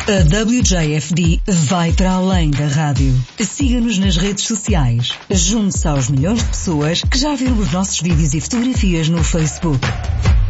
A WJFD vai para além da rádio. Siga-nos nas redes sociais. Junte-se aos milhões de pessoas que já viram os nossos vídeos e fotografias no Facebook.